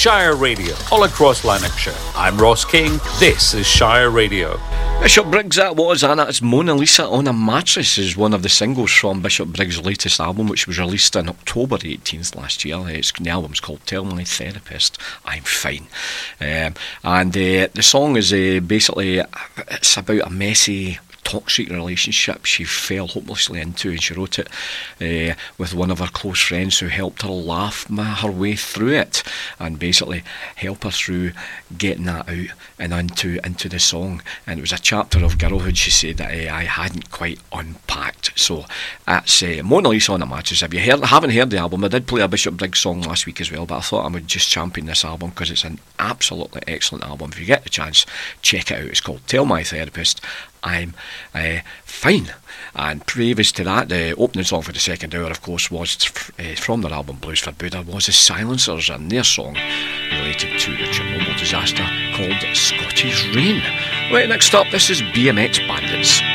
Shire Radio, all across Lanarkshire. I'm Ross King, this is Shire Radio. Bishop Briggs that was, and that's Mona Lisa on a Mattress is one of the singles from Bishop Briggs' latest album, which was released on October 18th last year. The album's called Tell My Therapist I'm Fine. The song is basically, it's about a messy toxic relationship she fell hopelessly into, and she wrote it with one of her close friends who helped her laugh her way through it and basically help her through getting that out and into the song. And it was a chapter of girlhood, she said, that I hadn't quite unpacked. So that's Mona Lisa on a Mattress. If you haven't heard the album, I did play a Bishop Briggs song last week as well, but I thought I would just champion this album because it's an absolutely excellent album. If you get the chance, check it out. It's called Tell My Therapist I'm Fine. And previous to that, the opening song for the second hour, of course, was from their album Blues for Buddha, was the Silencers and their song related to the Chernobyl disaster called Scottish Rain. Right, next up, this is BMX Bandits.